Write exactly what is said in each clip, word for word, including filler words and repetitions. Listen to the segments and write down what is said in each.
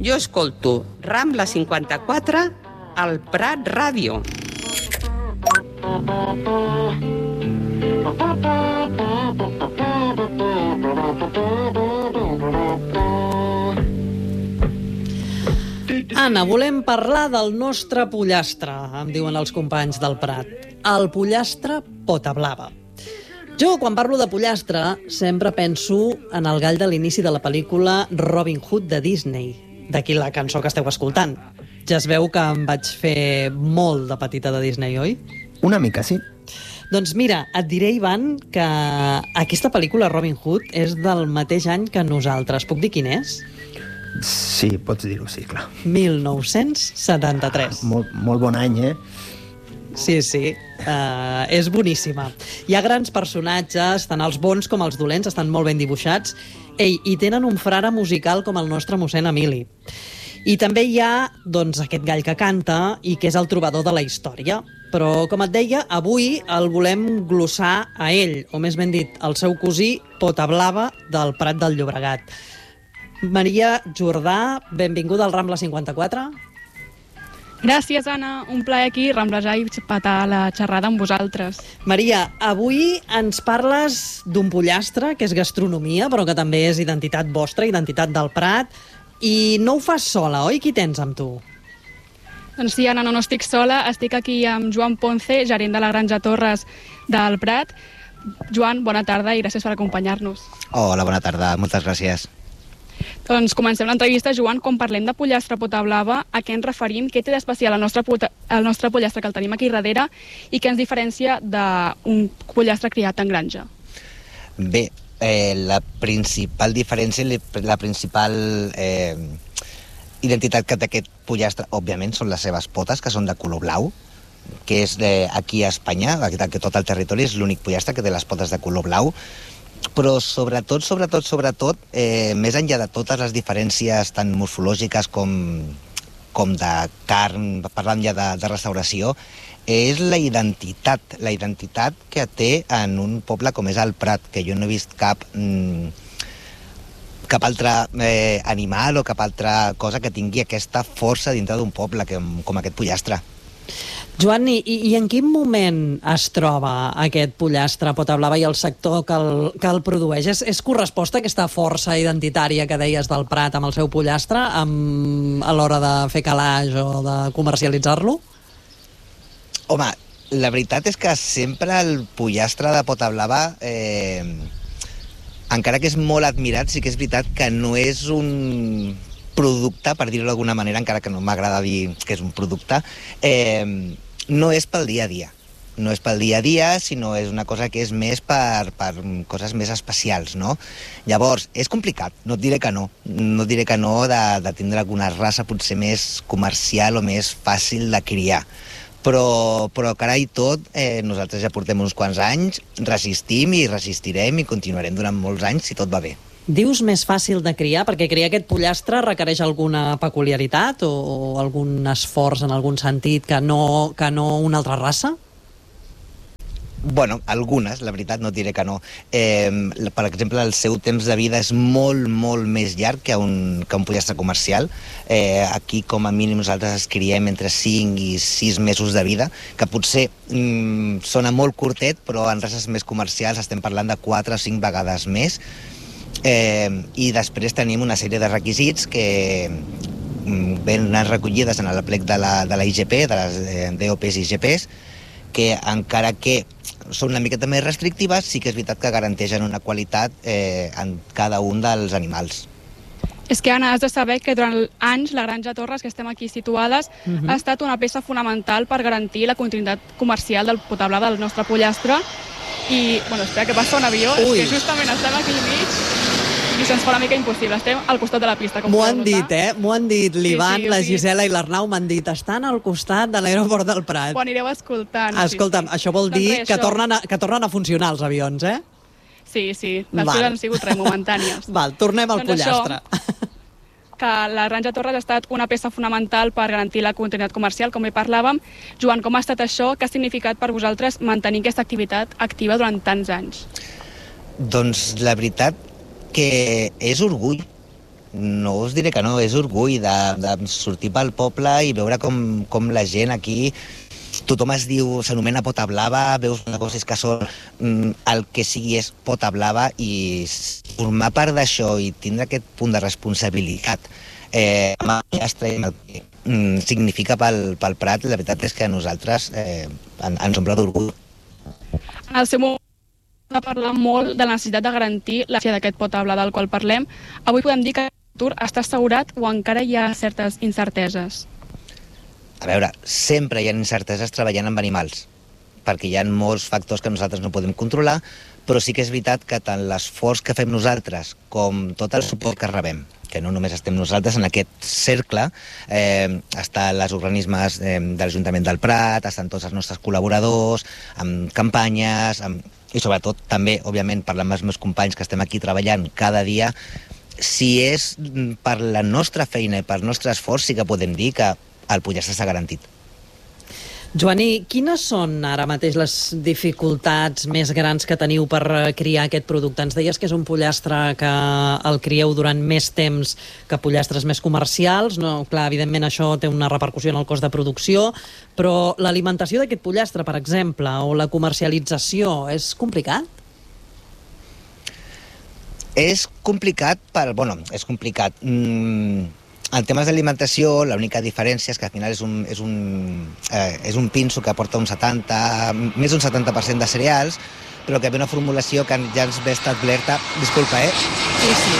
Jo escolto Rambla cinquanta-quatre al Prat Ràdio. Anna, volem parlar del nostre pollastre, em diuen els companys del Prat. El pollastre pota blava. Jo, quan parlo de pollastre, sempre penso en el gall de l'inici de la pel·lícula Robin Hood de Disney. D'aquí la cançó que esteu escoltant. Ja es veu que em vaig fer molt de petita de Disney, oi? Una mica, sí. Doncs mira, et diré, Ivan, que aquesta pel·lícula Robin Hood és del mateix any que nosaltres. Puc dir quin és? Sí, pots dir-ho, sí, clar. mil nou-cents setanta-tres. Ah, molt, molt bon any, eh? Sí, sí, uh, és boníssima. Hi ha grans personatges, tant els bons com els dolents, estan molt ben dibuixats. Ei, i tenen un frare musical com el nostre mossèn Emili. I també hi ha, doncs, aquest gall que canta i que és el trobador de la història. Però, com et deia, avui el volem glossar a ell, o més ben dit, al seu cosí Pota Blava del Prat del Llobregat. Maria Jordà, benvinguda al Rambla cinquanta-quatre. Gràcies, Anna. Un plaer aquí ramblejar i petar la xerrada amb vosaltres. Maria, avui ens parles d'un pollastre, que és gastronomia, però que també és identitat vostra, identitat del Prat, i no ho fas sola, oi? Qui tens amb tu? Doncs sí, Anna, no, no estic sola. Estic aquí amb Joan Ponce, gerent de la Granja Torres del Prat. Joan, bona tarda i gràcies per acompanyar-nos. Hola, bona tarda. Moltes gràcies. Doncs comencem l'entrevista, Joan. Quan parlem de pollastre pota blava, a què ens referim? Què té d'especial el nostre, el nostre pollastre que el tenim aquí darrere i què ens diferencia d'un pollastre criat en granja? Bé, eh, la principal diferència, la principal eh, identitat que té aquest pollastre, òbviament, són les seves potes, que són de color blau, que és de, aquí a Espanya, que tot el territori és l'únic pollastre que té les potes de color blau. Però sobretot, sobretot, sobretot, eh, més enllà de totes les diferències tan morfològiques com, com de carn, parlant ja de, de restauració, és la identitat, la identitat que té en un poble com és el Prat, que jo no he vist cap, mm, cap altre eh, animal o cap altra cosa que tingui aquesta força dintre d'un poble que, com aquest pollastre. Joan, i, i en quin moment es troba aquest pollastre pota blava i el sector que el, que el produeix? És, és corresposta a aquesta força identitària que deies del Prat amb el seu pollastre amb, a l'hora de fer calaix o de comercialitzar-lo? Home, la veritat és que sempre el pollastre de pota blava, eh, encara que és molt admirat, sí que és veritat que no és un producte, per dir-ho d'alguna manera, encara que no m'agrada dir que és un producte, eh, no és pel dia a dia. No és pel dia a dia, sinó és una cosa que és més per, per coses més especials, no? Llavors, és complicat, no et diré que no. No et diré que no de, de tindre alguna raça potser més comercial o més fàcil de criar. Però, però carai tot, eh, nosaltres ja portem uns quants anys, resistim i resistirem i continuarem durant molts anys si tot va bé. Dius més fàcil de criar, perquè criar aquest pollastre requereix alguna peculiaritat o, o algun esforç en algun sentit que no, que no una altra raça? Bueno, algunes, la veritat, no et diré que no. Eh, per exemple, el seu temps de vida és molt, molt més llarg que un, que un pollastre comercial. Eh, aquí, com a mínim, nosaltres es criem entre cinc i sis mesos de vida, que potser mm, sona molt curtet, però en races més comercials estem parlant de quatre o cinc vegades més. Eh, i després tenim una sèrie de requisits que mm, venen recollides en el plec de la, de la I G P, de les eh, D O Ps i I G Ps, que encara que són una miqueta més restrictives, sí que és veritat que garanteixen una qualitat eh, en cada un dels animals. És que, Anna, has de saber que durant anys la Granja Torres, que estem aquí situades, uh-huh. ha estat una peça fonamental per garantir la continuïtat comercial del pota blava del nostre pollastre. I, bueno, espera que passa un avió, Ui. és que justament estem aquí al mig i se'ns fa una mica impossible. Estem al costat de la pista. M'ho han dit, eh? M'ho han dit l'Ivan, sí, sí, la Gisela i l'Arnau m'han dit, estan al costat de l'aeroport del Prat. Ho anireu escoltant. Escolta'm, sí, sí. això vol dir doncs res, que, això... tornen a, que tornen a funcionar els avions, eh? Sí, sí, les coses han sigut res momentànies. Val, tornem al doncs pollastre. Això, que la Granja Torres ha estat una peça fonamental per garantir la continuïtat comercial, com hi parlàvem. Joan, com ha estat això? Què ha significat per vosaltres mantenir aquesta activitat activa durant tants anys? Doncs la veritat que és orgull. no us diré que no, és orgull de, de sortir pel poble i veure com, com la gent aquí, tothom es diu, s'anomena Pota Blava, veus negocis que són mm, el que sigui és Pota Blava, i formar part d'això i tindre aquest punt de responsabilitat eh, amb el pollastre i el que mm, significa pel, pel Prat, la veritat és que a nosaltres eh, en, ens omple d'orgull. En el seu moment va parlar molt de la necessitat de garantir la fi d'aquest Pota Blava del qual parlem. Avui podem dir que el futur està assegurat o encara hi ha certes incerteses? A veure, sempre hi ha incerteses treballant amb animals, perquè hi ha molts factors que nosaltres no podem controlar, però sí que és veritat que tant l'esforç que fem nosaltres com tot el suport que rebem, que no només estem nosaltres en aquest cercle, eh, estan els organismes eh, de l'Ajuntament del Prat, estan tots els nostres col·laboradors, amb campanyes, amb... i sobretot també, òbviament, parlant amb els meus companys que estem aquí treballant cada dia, si és per la nostra feina i per el nostre esforç, sí que podem dir que el pollastre s'ha garantit. Joani, quines són ara mateix les dificultats més grans que teniu per criar aquest producte? Ens deies que és un pollastre que el crieu durant més temps que pollastres més comercials. No, clar, evidentment això té una repercussió en el cost de producció, però l'alimentació d'aquest pollastre, per exemple, o la comercialització, és complicat? És complicat per... Bueno, és complicat... Mm... En temes d'alimentació, l'única diferència és que al final és un, és un, eh, és un pinso que aporta un setanta, més d'un setanta per cent de cereals, però que ve una formulació que ja ens ve establerta... Disculpa, eh? Sí, sí.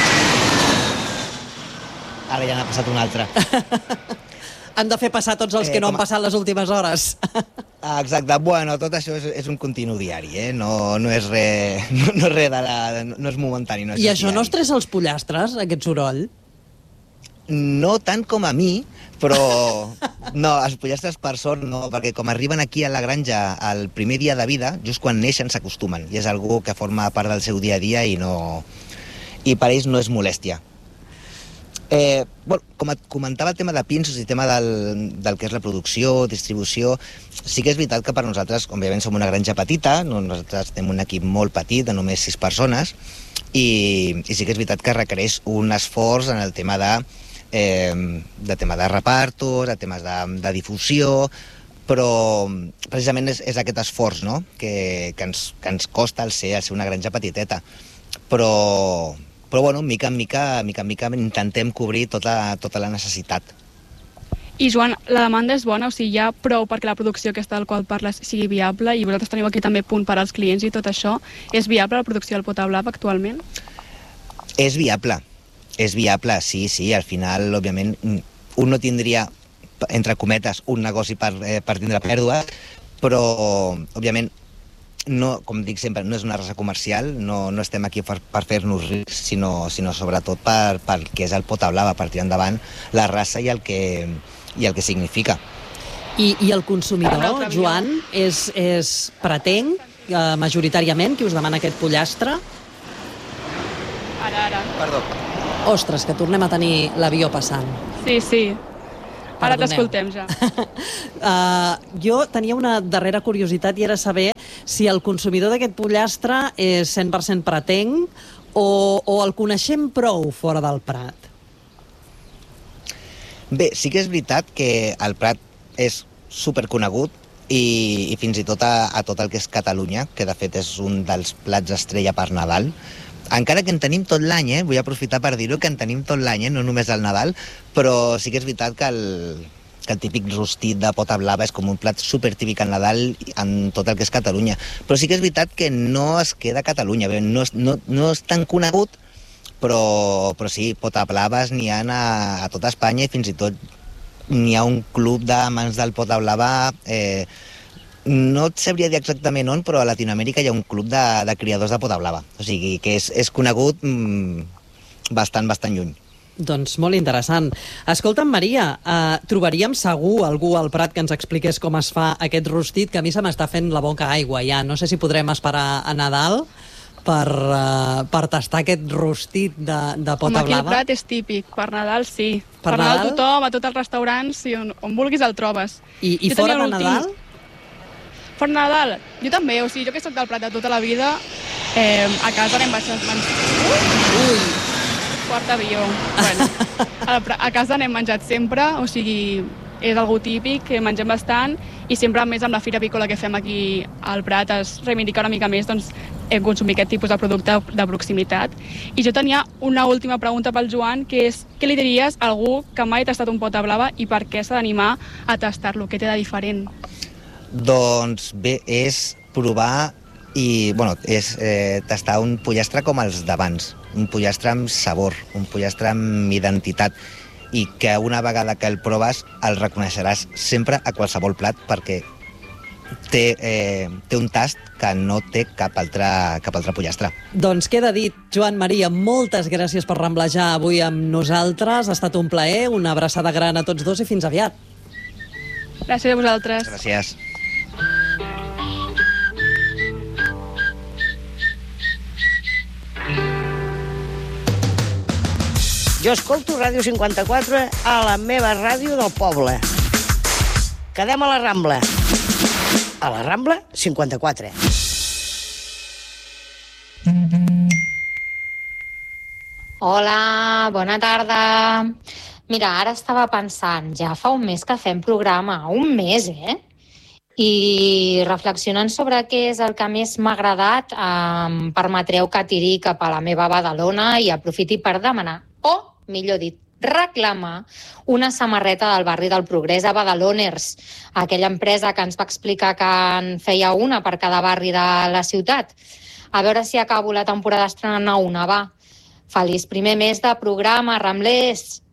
Ara ja n'ha passat un altre. Han de fer passar tots els que eh, no han a... passat les últimes hores. Exacte. Bueno, tot això és, és un continu diari, eh? No, no és res no, no és res de la... No és momentani, no és I això diari. No estressa els pollastres, aquest soroll? No tant com a mi, però no, els pollastres per sort no, perquè com arriben aquí a la granja el primer dia de vida, just quan neixen s'acostumen, i és algú que forma part del seu dia a dia i no i per ells no és molèstia. Eh, bueno, com et comentava el tema de pinsos i el tema del, del que és la producció, distribució, sí que és veritat que per nosaltres, òbviament som una granja petita, no, nosaltres tenim un equip molt petit, de només sis persones, i, i sí que és veritat que requereix un esforç en el tema de Eh, de tema de repartos, de temes de, de difusió, però precisament és, és aquest esforç, no? que, que, ens, que ens costa el ser, el ser una granja petiteta. Però, però bueno, mica en mica, mica en mica intentem cobrir tota, tota la necessitat. I Joan, la demanda és bona, o sigui, hi ha prou perquè la producció aquesta del qual parles sigui viable, i vosaltres teniu aquí també punt per als clients i tot això. És viable la producció del Pota Blava actualment? És viable. És viable, sí, sí, al final, òbviament, un no tindria, entre cometes, un negoci per, eh, per tindre pèrdua, però, òbviament, no, com dic sempre, no és una raça comercial, no, no estem aquí per, per fer-nos rics, sinó, sinó sobretot per, per què és el Pota Blava, per tirar endavant la raça i el que, i el que significa. I, i el consumidor, Joan, és, és pretén, eh, majoritàriament, qui us demana aquest pollastre? Ara, ara. Perdó. Ostres, que tornem a tenir l'avió passant. Sí, sí. Ara t'escoltem ja. uh, jo tenia una darrera curiositat i era saber si el consumidor d'aquest pollastre és cent per cent pratenc o, o el coneixem prou fora del Prat. Bé, sí que és veritat que el Prat és superconegut i, i fins i tot a, a tot el que és Catalunya, que de fet és un dels plats estrella per Nadal. Encara que en tenim tot l'any, eh? Vull aprofitar per dir-ho, que en tenim tot l'any, eh? No només al Nadal, però sí que és veritat que el, que el típic rostit de Pota Blava és com un plat supertípic al Nadal en tot el que és Catalunya. Però sí que és veritat que no es queda a Catalunya, bé, no, és, no, no és tan conegut, però, però sí, Pota Blaves n'hi ha a, a tota Espanya i fins i tot n'hi ha un club d'amants del Pota Blava. Eh, no et sabria dir exactament on, però a Latinoamèrica hi ha un club de, de criadors de Pota Blava. O sigui, que és, és conegut mmm, bastant, bastant lluny. Doncs molt interessant. Escolta'm, Maria, eh, trobaríem segur algú al Prat que ens expliqués com es fa aquest rostit, que a mi se m'està fent la boca aigua ja. No sé si podrem esperar a Nadal per, uh, per tastar aquest rostit de, de Pota Blava. Aquí el Prat és típic, per Nadal sí. Per, per Nadal, Nadal tothom, a tots els restaurants, sí, on, on vulguis el trobes. I, i fora de Nadal? Per Nadal, jo també, o sigui, jo que soc del Prat de tota la vida, eh, a casa anem baixant mans. Ui! quart d'avió. Bueno, a, a casa n'hem menjat sempre, o sigui, és algo típic, que mengem bastant, i sempre més amb la fira avícola que fem aquí al Prat es reivindica una mica més doncs, hem consumit aquest tipus de producte de proximitat. I jo tenia una última pregunta pel Joan, que és què li diries a algú que mai ha tastat un pota blava i per què s'ha d'animar a tastar-lo? Què té de diferent? Doncs bé, és provar i bueno, és eh, tastar un pollastre com els d'abans, un pollastre amb sabor, un pollastre amb identitat, i que una vegada que el proves el reconeixeràs sempre a qualsevol plat perquè té, eh, té un tast que no té cap altre, cap altre pollastre. Doncs queda dit. Joan Maria, moltes gràcies per ramblejar avui amb nosaltres. Ha estat un plaer, una abraçada gran a tots dos i fins aviat. Gràcies a vosaltres. Gràcies. Jo escolto Ràdio cinquanta-quatre a la meva ràdio del poble. Quedem a la Rambla. A la Rambla cinquanta-quatre. Hola, bona tarda. Mira, ara estava pensant, ja fa un mes que fem programa, un mes, eh? I reflexionant sobre què és el que més m'ha agradat, em permetreu que tiri cap a la meva Badalona i aprofiti per demanar, o, millor dit, reclamar una samarreta del barri del Progrés a Badaloners, aquella empresa que ens va explicar que en feia una per cada barri de la ciutat. A veure si acabo la temporada estrenant una, va. Feliç primer mes de programa, Ramblers!